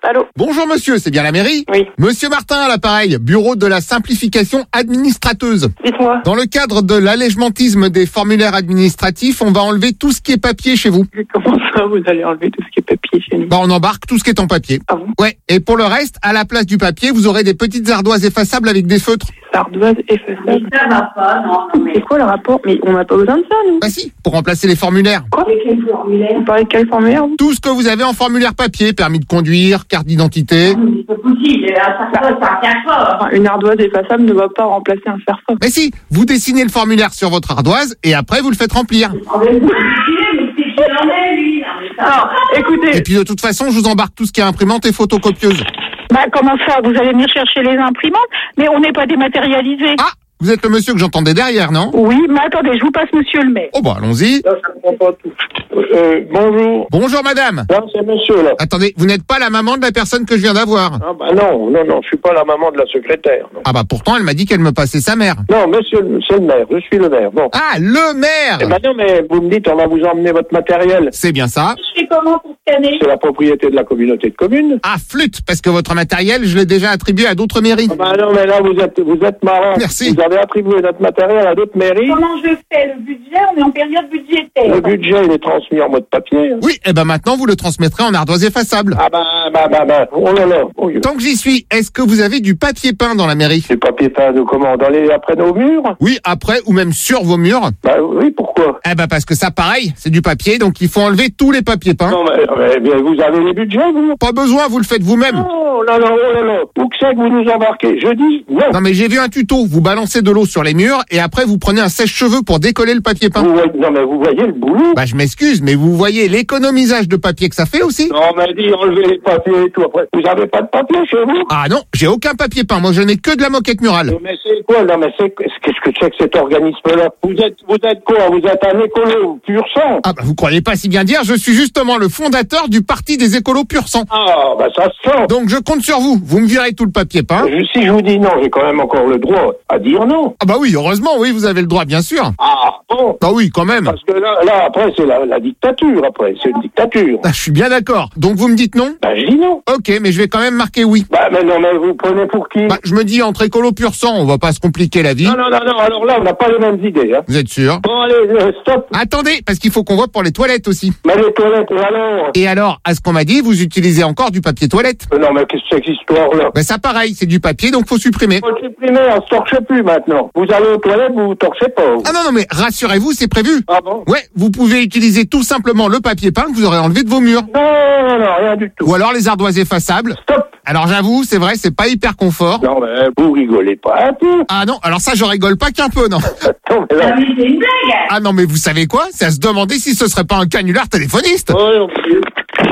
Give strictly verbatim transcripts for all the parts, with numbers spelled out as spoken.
Allô? Bonjour monsieur, c'est bien la mairie? Oui. Monsieur Martin à l'appareil, bureau de la simplification administrateuse. Dites-moi. Dans le cadre de l'allègementisme des formulaires administratifs, on va enlever tout ce qui est papier chez vous. Comment ça, vous allez enlever tout ce qui est papier chez nous? Bah, on embarque tout ce qui est en papier. Ah bon? Ouais. Et pour le reste, à la place du papier, vous aurez des petites ardoises effaçables avec des feutres. Ardoise effaçable. Ça va pas, non, mais... C'est quoi le rapport? Mais on n'a pas besoin de ça, nous. Bah si, pour remplacer les formulaires. Quoi? Quel formulaire? Vous parlez de quel formulaire, vous? Tout ce que vous avez en formulaire papier, permis de conduire, carte d'identité. C'est pas possible, ça ça tient pas. Enfin, une ardoise effaçable ne va pas remplacer un fer-fort. Mais si, vous dessinez le formulaire sur votre ardoise et après vous le faites remplir. Ah, mais vous, mais c'est qui en est, lui? Non, mais ça... Alors, écoutez. Et puis de toute façon, je vous embarque tout ce qui est imprimante et photocopieuse. Bah, comment ça? Vous allez venir chercher les imprimantes? Mais on n'est pas dématérialisé. Ah, vous êtes le monsieur que j'entendais derrière, non? Oui, mais attendez, je vous passe monsieur le maire. Oh bah allons-y. Là, je comprends pas tout. Euh, bonjour. Bonjour madame. Non, c'est monsieur, là. Attendez, vous n'êtes pas la maman de la personne que je viens d'avoir? Ah, bah non, non, non, je suis pas la maman de la secrétaire. Non, Ah bah pourtant, elle m'a dit qu'elle me passait sa mère. non monsieur, c'est le maire, je suis le maire. Bon. Ah, le maire! Eh ben non, mais vous me dites, on va vous emmener votre matériel. C'est bien ça. Je fais comment pour scanner? C'est la propriété de la communauté de communes. Ah, flûte, parce que votre matériel, je l'ai déjà attribué à d'autres mairies. Ah bah non, mais là, vous êtes, vous êtes marrant. Merci. Vous avez attribué notre matériel à d'autres mairies. Comment je fais le budget? On est en période budgétaire. Le budget, il est transmis en mode papier. Oui, et ben maintenant, vous le transmettrez en ardoise effaçable. Ah bah, bah, bah, bah, oh là là. Oh, Tant que j'y suis, est-ce que vous avez du papier peint dans la mairie? du papier peint de comment? Dans les, après nos murs? Oui, après ou même sur vos murs? Bah oui, pourquoi? Eh ben parce que ça, pareil, c'est du papier, donc il faut enlever tous les papiers peints. Non, mais, mais, mais vous avez les budgets, vous? Pas besoin, vous le faites vous-même. Oh là là, oh là là. Où que c'est que vous nous embarquez? Je dis non. Non mais j'ai vu un tuto, vous balancez de l'eau sur les murs et après vous prenez un sèche-cheveux pour décoller le papier peint. Vous voyez- non, mais vous voyez le boulot? Bah je m'excuse, mais vous voyez l'économisage de papier que ça fait aussi? Non, mais dis, enlevez les papiers et tout. Après, vous avez pas de papier chez vous? Ah non, j'ai aucun papier peint, moi je n'ai que de la moquette murale. Non, mais c'est quoi? Non, mais c'est, qu'est-ce que c'est que cet organisme-là? Vous êtes, vous êtes quoi? Vous êtes un écolo pur sang? Ah bah vous croyez pas si bien dire, je suis justement le fondateur du parti des écolos pur sang. Ah, bah ça se sent. Donc je compte sur vous, vous me virez tout le papier peint. Je- Si je vous dis non, j'ai quand même encore le droit à dire non. Ah bah oui, heureusement, oui, vous avez le droit, bien sûr. Ah, bon. Bah oui, quand même. Parce que là, là après, c'est la, la dictature, après. C'est une dictature. Ah, je suis bien d'accord. Donc vous me dites non? Bah, je dis non. Ok, mais je vais quand même marquer oui. Bah, mais non, mais vous prenez pour qui? Bah, je me dis, entre écolo pur sang, on va pas se compliquer la vie. Non, non, non, non, alors là, on n'a pas les mêmes idées, hein. Vous êtes sûr? Bon, allez, euh, stop. Attendez, parce qu'il faut qu'on vote pour les toilettes aussi. Mais les toilettes, et alors? Et alors, à ce qu'on m'a dit, vous utilisez encore du papier toilette? Euh, Non, mais qu'est-ce que c'est que cette histoire-là? Ben ça pareil, c'est du papier, donc faut supprimer. Faut le supprimer, on se torche plus maintenant. Vous allez aux toilettes, vous vous torchez pas. vous. Ah non, non, mais rassurez-vous, c'est prévu. Ah bon? Ouais, vous pouvez utiliser tout simplement le papier peint que vous aurez enlevé de vos murs. Non, non, non, rien du tout. Ou alors les ardoises effaçables. Stop. Alors j'avoue, c'est vrai, c'est pas hyper confort. Non, mais vous rigolez pas un peu. Ah non, alors ça, je rigole pas qu'un peu, non. Attends, mais là... Ah, mais c'est une blague. Ah non, mais vous savez quoi? C'est à se demander si ce serait pas un canular téléphoniste. Oh, non plus.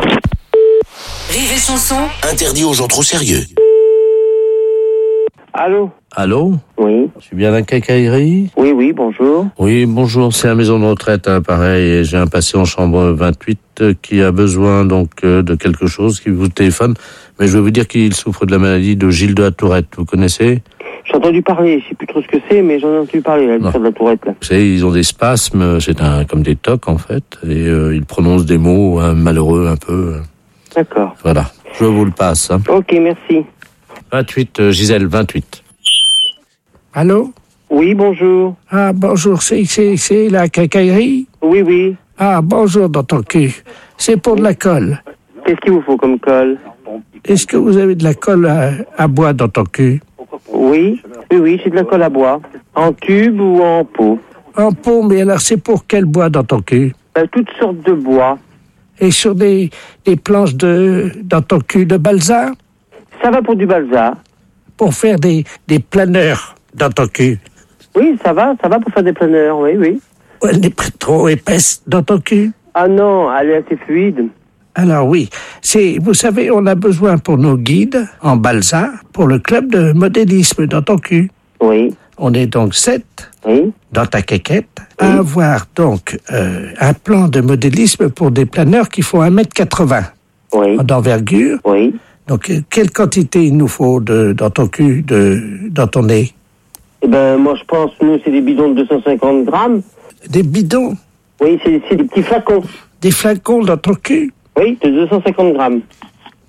Rire et chanson, interdit aux gens trop sérieux. Allô? Allô? Oui. Je suis bien à la quincaillerie? Oui, oui, bonjour. Oui, bonjour, c'est la maison de retraite, hein, pareil, et j'ai un patient en chambre vingt-huit euh, qui a besoin donc euh, de quelque chose, qui vous téléphone, mais je veux vous dire qu'il souffre de la maladie de Gilles de la Tourette, vous connaissez? J'ai entendu parler, je sais plus trop ce que c'est, mais j'en ai entendu parler, là, Non. de la tourette, là. Vous savez, ils ont des spasmes, c'est un comme des tocs en fait, et euh, ils prononcent des mots hein, malheureux un peu. euh. D'accord. Voilà, je vous le passe. Hein. Ok, merci. vingt-huit, euh, Gisèle, vingt-huit. Allô? Oui, bonjour. Ah, bonjour, c'est, c'est, c'est la quincaillerie? Oui, oui. Ah, bonjour dans ton cul. C'est pour de la colle. Qu'est-ce qu'il vous faut comme colle? Est-ce que vous avez de la colle à, à bois dans ton cul? Oui, oui, oui, c'est de la colle à bois. En tube ou en pot? En pot, mais alors c'est pour quel bois dans ton cul? Ben, toutes sortes de bois. Et sur des, des planches de, dans ton cul de balsa? Ça va pour du balsa. Pour faire des, des planeurs dans ton cul? Oui, ça va, ça va pour faire des planeurs, oui, oui. Elle n'est pas trop épaisse dans ton cul? Ah non, elle est assez fluide. Alors oui, c'est, vous savez, on a besoin pour nos guides en balsa, pour le club de modélisme dans ton cul. Oui. On est donc sept oui. dans ta quéquette à avoir donc euh, un plan de modélisme pour des planeurs qui font un mètre quatre-vingts oui. d'envergure. Oui. Donc, quelle quantité il nous faut de, dans ton cul, de, dans ton nez? Eh ben, moi, je pense, nous, c'est des bidons de deux cent cinquante grammes. Des bidons? Oui, c'est, c'est des petits flacons. Des flacons dans ton cul? Oui, de deux cent cinquante grammes.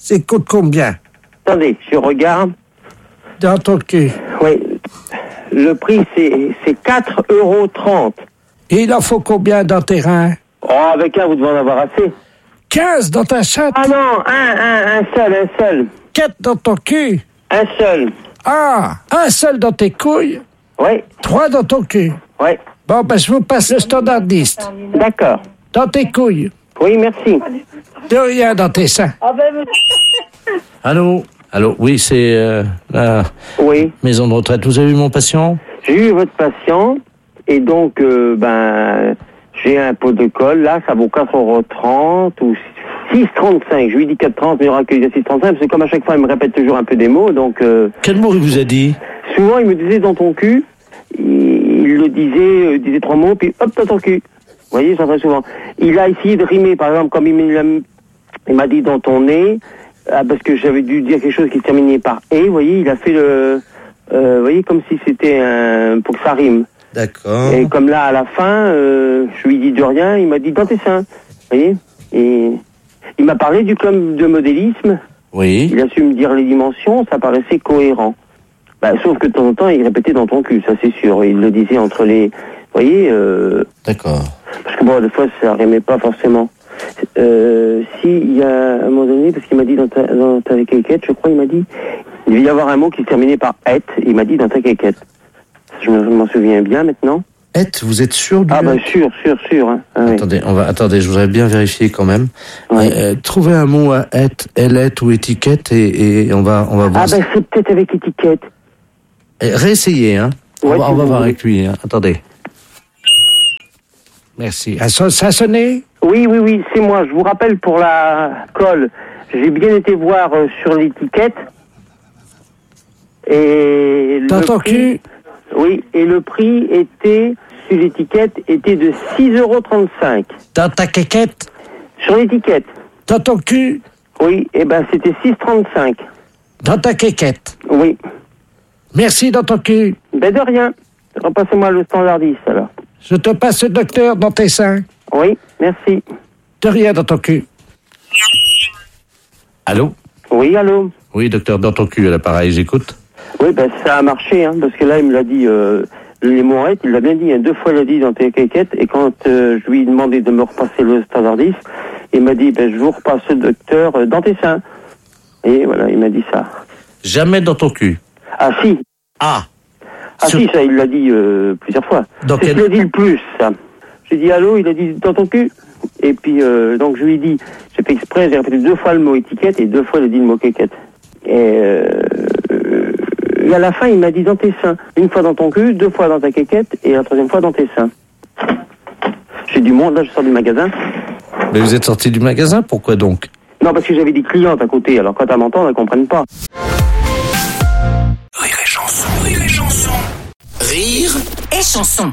Ça coûte combien? Attendez, je regarde. Dans ton cul. Oui. Le prix, c'est, c'est quatre euros trente. Et il en faut combien dans tes reins? Oh, avec un, vous devez en avoir assez. quinze dans ta chatte? Ah non, un, un, un seul, un seul. quatre dans ton cul? Un seul. Ah, un seul dans tes couilles? Oui. Trois dans ton cul? Oui. Bon, ben, je vous passe le standardiste. D'accord. Dans tes couilles? Oui, merci. De rien dans tes seins. Allô? Allô? Oui, c'est euh, la oui. maison de retraite. Vous avez vu mon patient? J'ai eu votre patient, et donc, euh, ben, j'ai un pot de colle, là, ça vaut quatre euros trente ou six euros trente-cinq. Je lui dis quatre euros trente, mais il aura que six euros trente-cinq, parce que comme à chaque fois, il me répète toujours un peu des mots, donc... Euh, Quel mot il vous a dit? Souvent, il me disait dans ton cul, il, il le disait, il disait trois mots, puis hop, dans ton cul. Vous voyez, ça très souvent. Il a essayé de rimer, par exemple, comme il m'a, il m'a dit dans ton nez, ah, parce que j'avais dû dire quelque chose qui se terminait par « et », vous voyez, il a fait le... Euh, vous voyez, comme si c'était un... pour que ça rime. D'accord. Et comme là, à la fin, euh, je lui dis de rien, il m'a dit « dans tes seins ». Vous voyez. Et il m'a parlé du club de modélisme. Oui. Il a su me dire les dimensions, ça paraissait cohérent. Bah, sauf que de temps en temps, il répétait dans ton cul, ça c'est sûr. Il le disait entre les... Vous voyez euh... D'accord. Parce que bon, des fois, ça rimait pas forcément. Euh, si, il y a un moment donné, parce qu'il m'a dit dans ta, dans ta quéquette, je crois, il m'a dit, il devait y avoir un mot qui se terminait par « et », il m'a dit dans ta quéquette. Je m'en souviens bien maintenant. « Et », vous êtes sûr du Ah bah sûr, sûr, sûr. Hein. Ah, attendez, oui. on va, attendez, je voudrais bien vérifier quand même. Ouais. Euh, trouvez un mot à « et »,« elle ou « étiquette » et, et on va, on va voir. Ah bah c'est peut-être avec étiquette. Et réessayez, hein. Ouais, on va, on va voir avec lui, hein. Attendez. Merci. Ça, ça a sonné? Oui, oui, oui, c'est moi. Je vous rappelle pour la colle, j'ai bien été voir euh, sur l'étiquette. Et dans le ton prix, cul? Oui, et le prix était, sur l'étiquette, était de six euros trente-cinq. Dans ta quéquette? Sur l'étiquette. Dans ton cul? Oui, et ben c'était six euros trente-cinq. Dans ta quéquette? Oui. Merci dans ton cul. Ben de rien. Repassez-moi le standardiste alors. Je te passe le docteur dans tes seins. Oui, merci. De rien dans ton cul. Allô? Oui, allô? Oui, docteur, dans ton cul, à l'appareil, j'écoute. Oui, ben ça a marché, hein, parce que là, il me l'a dit, euh, les morettes, il l'a bien dit, hein, deux fois il l'a dit dans tes quéquettes, et quand euh, je lui ai demandé de me repasser le standardiste, il m'a dit, ben je vous repasse le docteur euh, dans tes seins. Et voilà, il m'a dit ça. Jamais dans ton cul? Ah si. Ah. Ah Sur... si, ça, il l'a dit euh, plusieurs fois. Dans C'est quel... ce qu'il a dit le plus, ça. J'ai dit allô, il a dit dans ton cul. Et puis, euh, donc je lui ai dit, j'ai fait exprès, j'ai répété deux fois le mot étiquette et deux fois il a dit le mot quéquette. Et, euh, et à la fin, il m'a dit dans tes seins. Une fois dans ton cul, deux fois dans ta quéquette et la troisième fois dans tes seins. J'ai du monde, là je sors du magasin. Mais vous êtes sorti du magasin, pourquoi donc? Non, parce que j'avais des clientes à côté, alors quand elles m'entendent, elles ne comprennent pas. Rire et chanson, rire et chanson. Rire et chanson.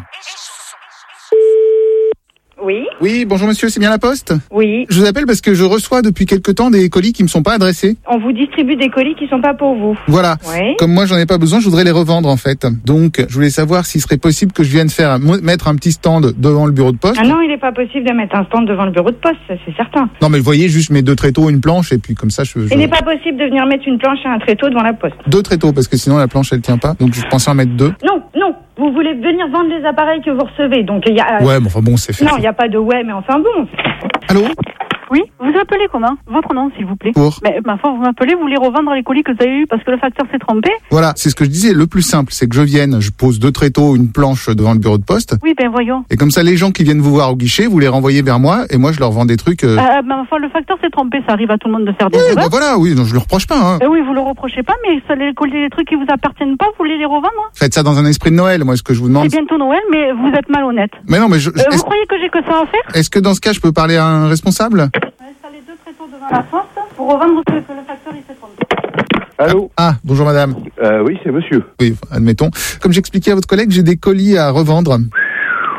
Oui. Oui, bonjour monsieur, c'est bien la Poste? Oui. Je vous appelle parce que je reçois depuis quelque temps des colis qui me sont pas adressés. On vous distribue des colis qui sont pas pour vous. Voilà. Oui. Comme moi j'en ai pas besoin, je voudrais les revendre en fait. Donc, je voulais savoir s'il serait possible que je vienne faire mettre un petit stand devant le bureau de poste. Ah non, il n'est pas possible de mettre un stand devant le bureau de poste, ça, c'est certain. Non mais vous voyez, juste mes deux tréteaux, une planche et puis comme ça je... je... Il n'est pas possible de venir mettre une planche et un tréteau devant la poste. Deux tréteaux parce que sinon la planche elle tient pas. Donc je pensais en mettre deux. Non, non. Vous voulez venir vendre les appareils que vous recevez, donc il y a... Ouais, mais enfin bon, c'est fait. Non, il n'y a pas de ouais, mais enfin bon. Allô? Oui, vous appelez comment? Votre nom, s'il vous plaît. Pour? Mais ma foi, vous m'appelez, vous voulez revendre les colis que vous avez eus parce que le facteur s'est trompé? Voilà, c'est ce que je disais. Le plus simple, c'est que je vienne, je pose deux tréteaux, une planche devant le bureau de poste. Oui, ben voyons. Et comme ça, les gens qui viennent vous voir au guichet, vous les renvoyez vers moi et moi, je leur vends des trucs. Euh... Euh, ma foi, le facteur s'est trompé, ça arrive à tout le monde de faire des oui, erreurs. bah voilà, oui, non, je le reproche pas. Hein. Euh, oui, vous le reprochez pas, mais ça, les, colis, les trucs qui vous appartiennent pas, vous voulez les revendre? Faites ça dans un esprit de Noël. Moi, ce que je vous demande. C'est bientôt Noël, mais vous êtes malhonnête. Mais non, mais je. Euh, vous croyez que j'ai que ça à faire? Est-ce que dans ce cas, je peux parler à un responsable? Devant la porte pour revendre ce que le facteur il s'est trompé. Allô? Ah, bonjour madame. Euh, oui, c'est monsieur. Oui, admettons. Comme j'expliquais à votre collègue, j'ai des colis à revendre.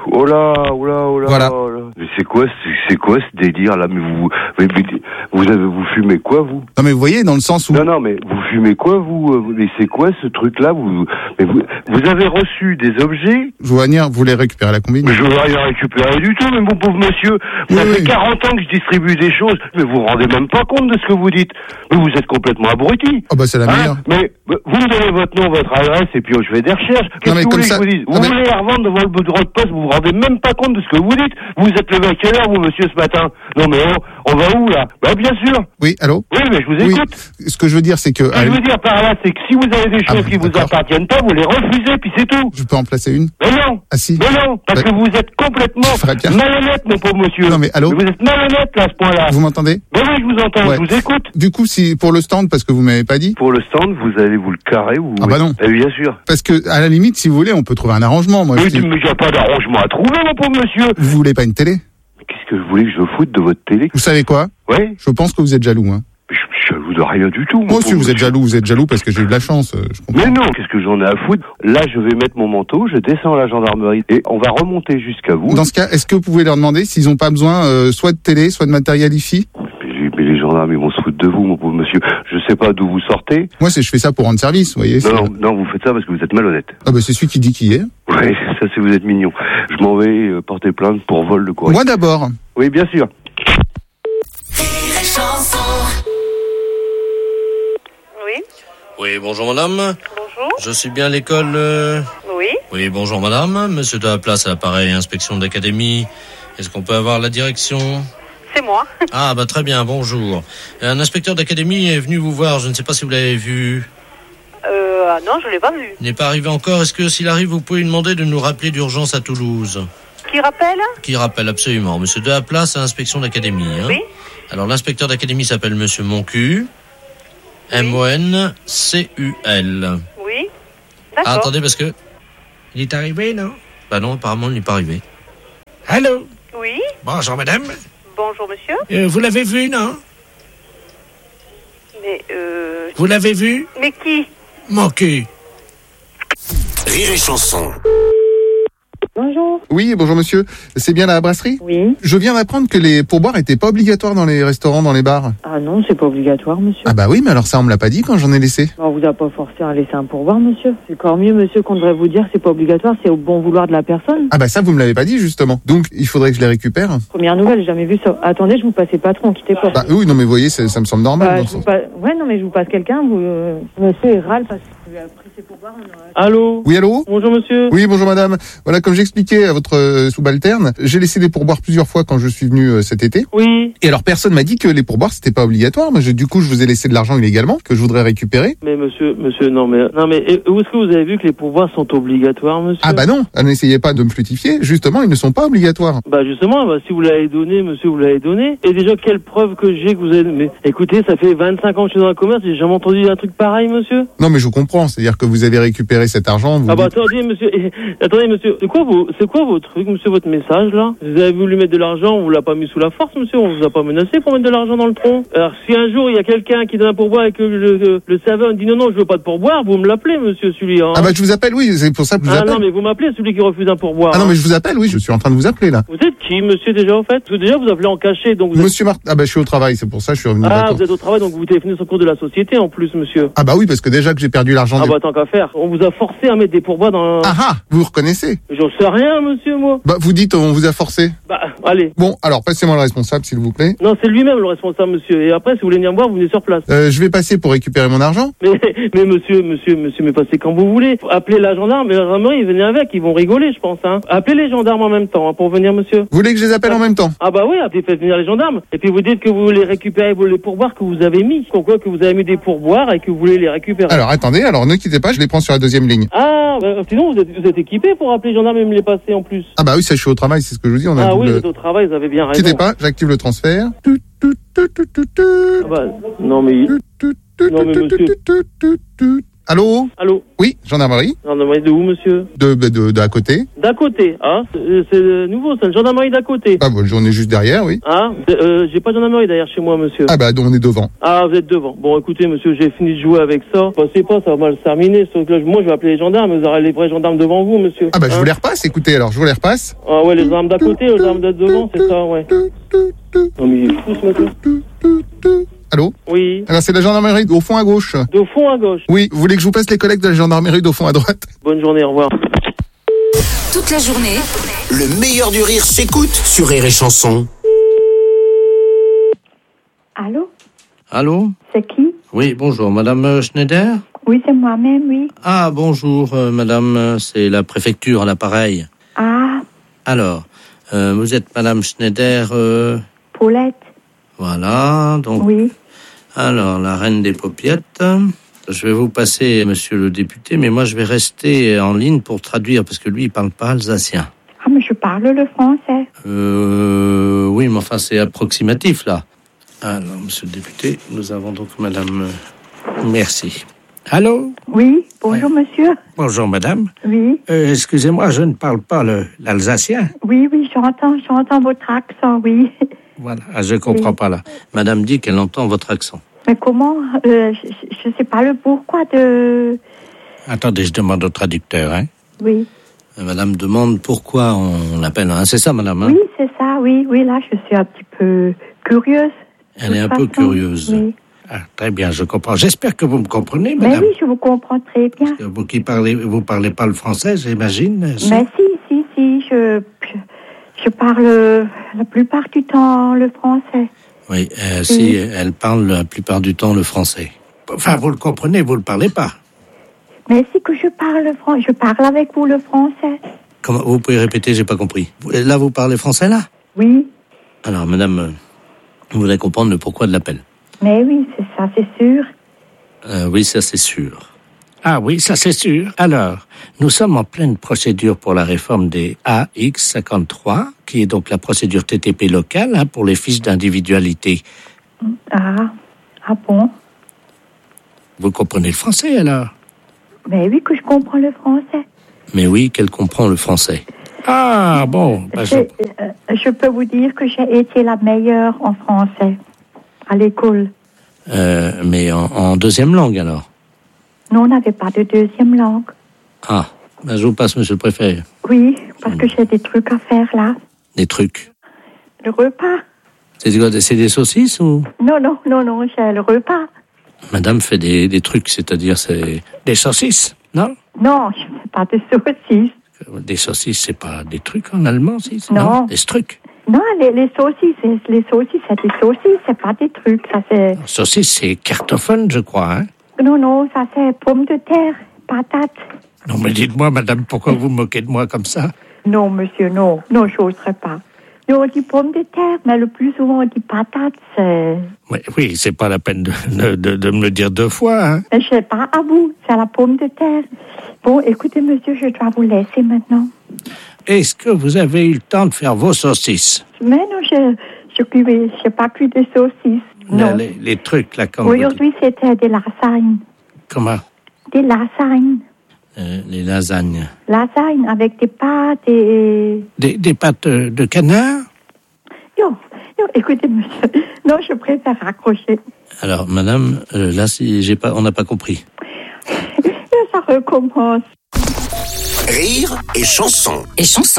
Oh là, oh là, oh là, Voilà. oh là. Mais c'est quoi, c'est, c'est quoi ce délire là? Mais vous, mais, mais, vous avez, vous fumez quoi vous? Non mais vous voyez, dans le sens où... Non, non, mais vous fumez quoi vous? Mais c'est quoi ce truc là? Vous, mais vous, vous avez reçu des objets? Je vois venir, vous les récupérez à la combine. Mais je veux rien récupérer du tout, mais mon pauvre monsieur. Oui, Ça fait oui. quarante ans que je distribue des choses, mais vous vous rendez même pas compte de ce que vous dites. Mais vous êtes complètement abruti. Oh bah c'est la meilleure. Hein, mais euh, vous me donnez votre nom, votre adresse, et puis oh, je fais des recherches. Qu'est-ce mais que vous comme voulez ça- que je vous dise? Non, Vous mais- voulez la revendre devant le bureau de poste, vous vous rendez même pas compte de ce que vous dites. Vous êtes levé à quelle heure, vous, monsieur, ce matin? Non, mais on, on va où, là? Bah, bien sûr. Oui, allô? Oui, mais je vous Oui. écoute. Ce que je veux dire, c'est que... Ce que je veux dire par là, c'est que si vous avez des Ah, choses qui vous d'accord. appartiennent pas, vous les refusez, puis c'est tout. Je peux en placer une? Mais non. Ah si. Mais non, parce Bah- que vous êtes complètement Je ferais bien. malhonnête, mon pauvre monsieur. Non, mais allô? Vous êtes malhonnête, là, à ce point-là. Vous m'entendez? Mais oui, je vous entends, Ouais. je vous écoute. Du coup, si pour le stand, parce que vous m'avez pas dit... Pour le stand, vous allez vous le carrer ou... Ah bah non. Eh bien sûr. Parce que, à la limite, si vous voulez, on peut trouver un arrangement, moi. Mais je dis. il n'y a pas d'arrangement à trouver, mon pauvre monsieur. Vous voulez pas une télé? Qu'est-ce que vous voulez que je foute de votre télé? Vous savez quoi? Ouais. Je pense que vous êtes jaloux, hein. Je suis jaloux de rien du tout, mon Moi aussi, pauvre vous êtes monsieur. jaloux, vous êtes jaloux parce que j'ai eu de la chance, euh, je comprends. Mais non, qu'est-ce que j'en ai à foutre? Là, je vais mettre mon manteau, je descends à la gendarmerie et on va remonter jusqu'à vous. Dans ce cas, est-ce que vous pouvez leur demander s'ils ont pas besoin euh, soit de télé, soit de matériel hi-fi? Mais, mais les gendarmes, ils vont se foutre de vous, mon pauvre monsieur. Je sais pas d'où vous sortez. Moi, c'est je fais ça pour rendre service, vous voyez. c'est- Non, non, non, vous faites ça parce que vous êtes malhonnête. Ah bah c'est celui qui dit qui est. Oui, ça c'est vous êtes mignon. Je m'en vais euh, porter plainte pour vol de courrier. Moi d'abord. Oui, bien sûr. Oui. Oui, bonjour madame. Bonjour. Je suis bien à l'école. euh, Oui. Oui, bonjour madame. Monsieur de la place à l'appareil, inspection d'académie. Est-ce qu'on peut avoir la direction? C'est moi. Ah, bah très bien, bonjour. Un inspecteur d'académie est venu vous voir, je ne sais pas si vous l'avez vu. Euh, ah non, je l'ai pas vu. Il n'est pas arrivé encore. Est-ce que s'il arrive, vous pouvez lui demander de nous rappeler d'urgence à Toulouse? Qui rappelle? Qui rappelle absolument. Monsieur de la place à inspection d'académie. Hein. Oui. Alors l'inspecteur d'académie s'appelle Monsieur Moncu. M O N C U L. Oui. Ah, D'accord. attendez, parce que... Il est arrivé, non? Bah non, apparemment, il n'est pas arrivé. Allô? Oui. Bonjour, madame. Bonjour, monsieur. Euh, vous l'avez vu, non? Mais, euh... Vous l'avez vu? Mais qui? Mon cul. Rire et chanson. Bonjour. Oui, bonjour monsieur. C'est bien la brasserie? Oui. Je viens d'apprendre que les pourboires étaient pas obligatoires dans les restaurants, dans les bars. Ah non, c'est pas obligatoire, monsieur. Ah bah oui, mais alors ça on me l'a pas dit quand j'en ai laissé. On vous a pas forcé à laisser un pourboire, monsieur. C'est encore mieux, monsieur, qu'on devrait vous dire c'est pas obligatoire, c'est au bon vouloir de la personne. Ah bah ça vous me l'avez pas dit justement. Donc il faudrait que je les récupère. Première nouvelle, j'ai jamais vu ça. Attendez, je vous passe le patron, quittez pas. Bah oui, non mais vous voyez, ça, ça me semble normal. Bah, dans je ce vous sens. passe- Ouais, non, mais je vous passe quelqu'un, vous... euh, Monsieur, il râle parce que lui a pris ses pourboires, on aura... Allô? Oui, allô? Bonjour monsieur. Oui, bonjour madame. Voilà, comme j'expliquais à votre euh, subalterne, j'ai laissé des pourboires plusieurs fois quand je suis venu euh, cet été. Oui. Et alors personne m'a dit que les pourboires c'était pas obligatoire. Moi, je- du coup, je vous ai laissé de l'argent illégalement que je voudrais récupérer. Mais monsieur, monsieur, non mais, non mais, et où est-ce que vous avez vu que les pourboires sont obligatoires, monsieur? Ah bah non, n'essayez pas de me flutifier. Justement, ils ne sont pas obligatoires. Bah justement, bah, si vous l'avez donné, monsieur, vous l'avez donné. Et déjà, quelle preuve que j'ai que vous avez... Mais écoutez, ça fait vingt-cinq ans que je suis dans le commerce, j'ai jamais entendu un truc pareil, monsieur. Non, mais je comprends. C'est-à-dire que vous avez récupéré cet argent. Vous Ah bah dites- attendez, monsieur, eh, attendez, monsieur, c'est quoi vos, c'est quoi vos trucs, monsieur, votre message, là? Vous avez voulu mettre de l'argent, on vous l'a pas mis sous la force, monsieur, on vous a pas menacé pour mettre de l'argent dans le tronc. Alors, si un jour, il y a quelqu'un qui donne un pourboire et que le, le, le serveur dit non, non, je veux pas de pourboire, vous me l'appelez, monsieur, celui, hein. Ah bah je vous appelle, oui. C'est pour ça que je vous Ah appelle. non, mais vous m'appelez, celui qui refuse un pourboire. Ah non, hein. mais je vous appelle, oui. Je suis en train de vous appeler là. Vous êtes qui, monsieur, déjà, en fait? Parce que déjà, vous appelez en cachet, donc vous êtes... Monsieur Martin. Ah bah je suis au travail. C'est pour ça que je suis revenu. Ah, d'accord. vous êtes au travail, donc vous téléphonez sur le compte de la société, en plus, monsieur. Ah bah oui, parce que déjà que j'ai perdu l'argent. Ah des- bah tant qu'à faire. On vous a forcé à mettre des pourboires dans... Ah ah, vous reconnaissez? J'en sais rien, monsieur, moi. Bah vous dites on vous a forcé. Bah, allez. Bon, alors passez-moi le responsable, s'il vous plaît. Non, c'est lui-même le responsable, monsieur. Et après, si vous voulez venir me voir, vous venez sur place. Euh, je vais passer pour récupérer mon argent. Mais, mais monsieur, monsieur, monsieur, mais passez quand vous voulez. Appelez la gendarme et la gendarmerie, venez avec, ils vont rigoler, je pense, hein. Appelez les gendarmes en même temps, hein, pour venir, monsieur. Vous voulez que je les appelle en même temps? Ah bah oui, appelez, faites venir les gendarmes. Et puis vous dites que vous voulez récupérer vos- les pourboires que vous avez mis. Pourquoi que vous avez mis des pourboires et que vous voulez les récupérer. Alors attendez, alors ne quittez pas, je les prends sur la deuxième ligne. Ah, bah, sinon vous êtes, vous êtes équipé pour appeler les gendarmes et me les passer en plus. Ah bah oui, ça je suis au travail, c'est ce que je vous dis. On a Ah double- oui, vous êtes au travail, vous avez bien raison. Quittez pas, j'active le transfert. Tout, tout, tout, tout, tout, tout. Ah bah, non mais... Non mais monsieur... Allô? Allô? Oui, gendarmerie. Gendarmerie de où, monsieur? De, de, de, d'à côté. D'à côté, ah? C'est, c'est nouveau, c'est une gendarmerie d'à côté. Ah, bon, j'en ai juste derrière, oui. Ah? Euh, j'ai pas de gendarmerie derrière chez moi, monsieur. Ah, bah, donc on est devant. Ah, vous êtes devant. Bon, écoutez, monsieur, j'ai fini de jouer avec ça. Passez pas, ça va mal se terminer. Sauf que là, moi, je vais appeler les gendarmes, vous aurez les vrais gendarmes devant vous, monsieur. Ah, bah, je hein? vous les repasse, écoutez, alors, je vous les repasse. Ah, ouais, les gendarmes d'à côté, les gendarmes d'à devant, c'est ça, ouais. Non, mais il est fou, ce monsieur. Allô? Oui. Alors, c'est la gendarmerie au fond à gauche. De fond à gauche. Oui, vous voulez que je vous passe les collègues de la gendarmerie d'au fond à droite? Bonne journée, au revoir. Toute la journée, le meilleur du rire s'écoute sur Rire et Chanson. Allô? Allô? C'est qui? Oui, bonjour, Madame Schneider? Oui, c'est moi-même, oui. Ah, bonjour, euh, Madame, c'est la préfecture à l'appareil. Ah, Alors, euh, vous êtes Madame Schneider... Euh... Paulette. Voilà, donc... Oui. Alors, la reine des paupiettes. Je vais vous passer, monsieur le député, mais moi, je vais rester en ligne pour traduire, parce que lui, il parle pas alsacien. Ah, mais je parle le français. Euh... Oui, mais enfin, c'est approximatif, là. Alors, monsieur le député, nous avons donc Madame... Merci. Allô? Oui, bonjour, ouais. Monsieur. Bonjour, madame. Oui. Euh, excusez-moi, je ne parle pas le, l'alsacien. Oui, oui, j'entends, j'entends votre accent, oui. Voilà, ah, je comprends oui. pas, là. Madame dit qu'elle entend votre accent. Mais comment? euh, Je ne sais pas le pourquoi de... Attendez, je demande au traducteur, hein. Oui. Madame demande pourquoi on l'appelle, hein. C'est ça, madame, hein? Oui, c'est ça, oui, oui, là, je suis un petit peu curieuse. Elle est un façon. peu curieuse. Oui. Ah, très bien, je comprends. J'espère que vous me comprenez, madame. Mais oui, je vous comprends très bien. Parce que vous qui parlez, vous parlez pas le français, j'imagine. Si? Mais si, si, si, je, je, je parle la plupart du temps le français. Oui, euh, oui. Si, elle parle la plupart du temps le français. Enfin, vous le comprenez, vous le parlez pas. Mais si que je parle le français, je parle avec vous le français. Comment, vous pouvez répéter, j'ai pas compris. Là, vous parlez français, là? Oui. Alors, madame, vous voulez comprendre le pourquoi de l'appel? Mais oui, c'est ça, c'est sûr. Euh, oui, ça, c'est sûr. Ah oui, ça, c'est sûr. Alors, nous sommes en pleine procédure pour la réforme des A X cinquante-trois, qui est donc la procédure T T P locale, hein, pour les fiches d'individualité. Ah, ah bon? Vous comprenez le français, alors? Mais oui, que je comprends le français. Mais oui, qu'elle comprend le français. Ah, bon. Bah, je... Euh, je peux vous dire que j'ai été la meilleure en français. À l'école. Euh, mais en, en deuxième langue, alors? Non, on n'avait pas de deuxième langue. Ah, ben je vous passe, monsieur le préfet. Oui, parce que j'ai des trucs à faire, là. Des trucs? Le repas. C'est quoi, c'est des saucisses, ou? Non, non, non, non, j'ai le repas. Madame fait des, des trucs, c'est-à-dire, c'est... Des saucisses, non? Non, je ne fais pas de saucisses. Des saucisses, c'est pas des trucs en allemand, si? Non. non. Des trucs. Non, les, les saucisses, les saucisses, c'est des saucisses, c'est pas des trucs, ça c'est... Saucisses, c'est kartoffeln, je crois, hein? Non, non, ça c'est pommes de terre, patates. Non, mais dites-moi, madame, pourquoi vous moquez de moi comme ça? Non, monsieur, non, non, j'oserais pas. Nous, on dit pommes de terre, mais le plus souvent, on dit patates, c'est... Oui, oui, c'est pas la peine de, de, de me le dire deux fois, hein? Mais je sais pas à vous, c'est la pomme de terre. Bon, écoutez, monsieur, je dois vous laisser maintenant. Est-ce que vous avez eu le temps de faire vos saucisses? Mais non, je je n'ai pas cuit de saucisses. Non. Les, les trucs, là, comme aujourd'hui, c'était des lasagnes. Comment? Des lasagnes. Euh, les lasagnes. Lasagnes avec des pâtes et... Des, des pâtes de canard? Non, non, écoutez, monsieur, non, je préfère raccrocher. Alors, madame, euh, là, si j'ai pas, on n'a pas compris. Ça recommence. Rire et chanson. Et chanson.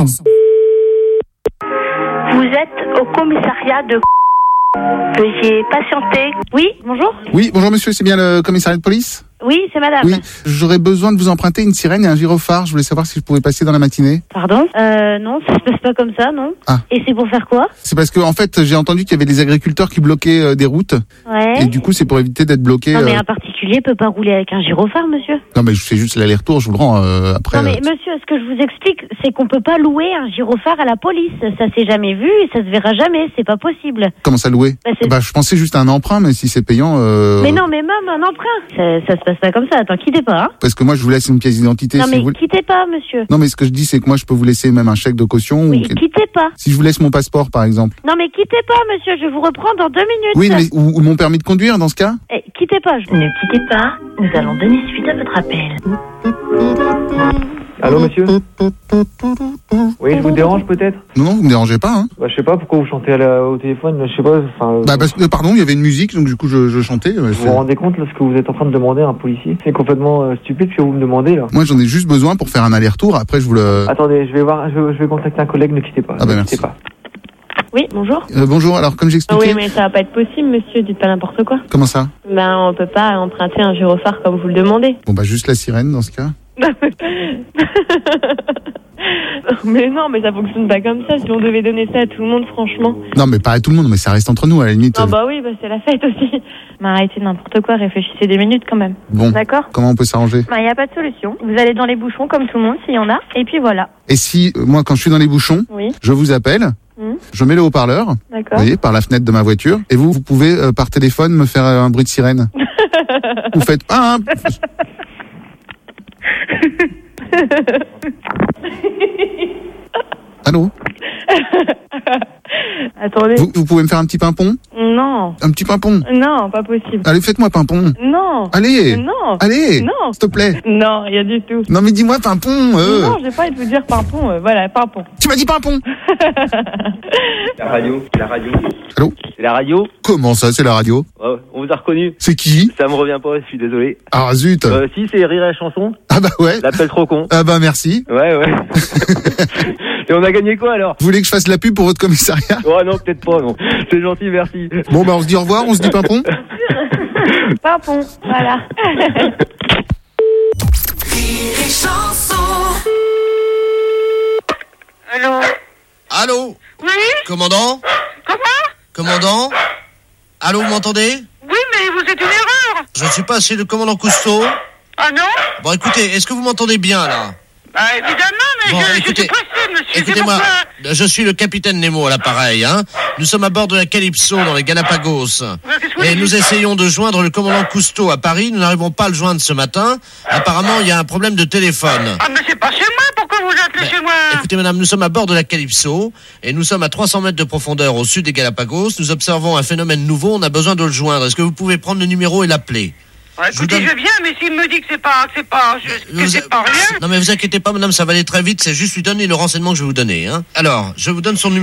Vous êtes au commissariat de... Veuillez patienter. Oui, bonjour. Oui, bonjour monsieur, c'est bien le commissariat de police? Oui, c'est madame. Oui, j'aurais besoin de vous emprunter une sirène et un gyrophare. Je voulais savoir si je pouvais passer dans la matinée. Pardon? Euh, non, ça se passe pas comme ça, non. Ah. Et c'est pour faire quoi? C'est parce que, en fait, j'ai entendu qu'il y avait des agriculteurs qui bloquaient euh, des routes. Ouais. Et du coup, c'est pour éviter d'être bloqué. Non, mais euh... un particulier peut pas rouler avec un gyrophare, monsieur. Non, mais je fais juste l'aller-retour, je vous le rends euh, après. Non, mais euh... monsieur, ce que je vous explique, c'est qu'on peut pas louer un gyrophare à la police. Ça s'est jamais vu et ça se verra jamais. C'est pas possible. Comment ça louer? Bah, bah, je pensais juste à un emprunt, mais si c'est payant. Euh... Mais non, mais même un emprunt. Ça, ça se passe pas comme ça. Attends, quittez pas. Hein. Parce que moi, je vous laisse une pièce d'identité. Non, si mais vous... quittez pas, monsieur. Non, mais ce que je dis, c'est que moi, je peux vous laisser même un chèque de caution. Oui, ou... quittez pas. Si je vous laisse mon passeport, par exemple. Non, mais quittez pas, monsieur. Je vous reprends dans deux minutes. Oui, mais ou, ou mon permis de conduire, dans ce cas? Eh, quittez quittez pas. Je... Ne quittez pas, nous allons donner suite à votre appel. Allô, monsieur? Oui, je vous dérange peut-être? Non, non, vous me dérangez pas, hein. Bah, je sais pas pourquoi vous chantez à la, au téléphone, je sais pas, enfin... Bah, parce que, pardon, il y avait une musique, donc du coup, je, je chantais. Vous vous rendez compte, là, ce que vous êtes en train de demander à un policier? C'est complètement euh, stupide ce que vous me demandez, là. Moi, j'en ai juste besoin pour faire un aller-retour, après, je vous le... Attendez, je vais voir, je, je vais contacter un collègue, ne quittez pas. Ah bah, ne merci. quittez pas. Oui, bonjour. Euh, bonjour, alors, comme j'expliquais... Oui, mais ça va pas être possible, monsieur, dites pas n'importe quoi. Comment ça? Ben, on peut pas emprunter un gyrophare comme vous le demandez. Bon, bah, juste la sirène, dans ce cas. Mais non, mais ça fonctionne pas comme ça. Si on devait donner ça à tout le monde, franchement. Non, mais pas à tout le monde, mais ça reste entre nous, à la limite. Ah bah oui, bah c'est la fête aussi. Mais arrêtez n'importe quoi, réfléchissez des minutes quand même. Bon, d'accord. Comment on peut s'arranger? Bah y a pas de solution. Vous allez dans les bouchons comme tout le monde, s'il y en a, et puis voilà. Et si, euh, moi, quand je suis dans les bouchons, Oui. je vous appelle, Mmh. je mets le haut-parleur, D'accord. vous voyez, par la fenêtre de ma voiture, et vous, vous pouvez, euh, par téléphone, me faire euh, un bruit de sirène. Vous faites... Ah, hein. Allô? Attendez. Vous, vous pouvez me faire un petit pimpon? Non. Un petit pimpon? Non, pas possible. Allez, faites-moi pimpon. Non. Allez. Non. Allez. Non. S'il te plaît. Non, rien du tout. Non, mais dis-moi pimpon. Euh. Non, j'ai pas envie de vous dire pimpon. Euh, voilà, pimpon. Tu m'as dit pimpon. La radio, la radio. Allô? C'est la radio? Comment ça, c'est la radio? Ouais, on vous a reconnu. C'est qui? Ça me revient pas, je suis désolé. Ah, zut. Euh, si, c'est Rire et Chanson. Ah bah ouais. L'appel trop con. Ah bah merci. Ouais, ouais. Et on a gagné quoi alors? Vous voulez que je fasse la pub pour votre commissariat? Oh non, peut-être pas, non. C'est gentil, merci. Bon bah on se dit au revoir, on se dit pimpon. Pimpon, voilà. Rire et chanson. Allô? Allô? Oui? Commandant? Comment? Commandant? Allô, vous m'entendez? Oui, mais vous êtes une erreur. Je ne suis pas chez le commandant Cousteau. Ah non? Bon, écoutez, est-ce que vous m'entendez bien, là? Bah évidemment, mais Bon, je, écoutez, je suis pressé, monsieur. Écoutez-moi, C'est pourquoi... je suis le capitaine Nemo à l'appareil, hein. Nous sommes à bord de la Calypso dans les Galapagos. Et nous essayons de joindre le commandant Cousteau à Paris. Nous n'arrivons pas à le joindre ce matin. Apparemment, il y a un problème de téléphone. Ah, mais c'est pas chez moi, pourquoi vous appelez Mais, chez moi? Écoutez, madame, nous sommes à bord de la Calypso et nous sommes à trois cents mètres de profondeur au sud des Galapagos. Nous observons un phénomène nouveau. On a besoin de le joindre. Est-ce que vous pouvez prendre le numéro et l'appeler? Ouais, écoutez, je, donne... je viens, mais s'il me dit que c'est pas, c'est pas, je, que vous... c'est pas rien. Non, mais vous inquiétez pas, madame, ça va aller très vite. C'est juste lui donner le renseignement que je vais vous donner, hein. Alors, je vous donne son numéro.